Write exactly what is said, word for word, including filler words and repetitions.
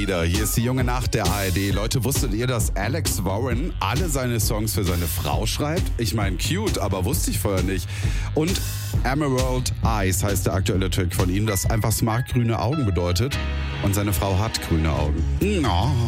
wieder. Hier ist die junge Nacht der A R D. Leute, wusstet ihr, dass Alex Warren alle seine Songs für seine Frau schreibt? Ich meine, cute, aber wusste ich vorher nicht. Und Emerald Eyes heißt der aktuelle Track von ihm, das einfach smart grüne Augen bedeutet. Und seine Frau hat grüne Augen. No.